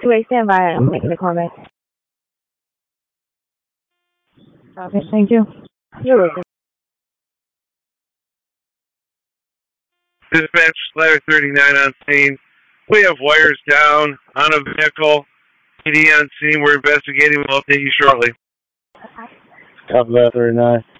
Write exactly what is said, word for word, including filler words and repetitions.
two eight, stand by. I'm making a call back. Okay, thank you. You're welcome. Dispatch Ladder thirty-nine on scene. We have wires down on a vehicle. P D on scene. We're investigating. We'll update you shortly. Copy that thirty-nine.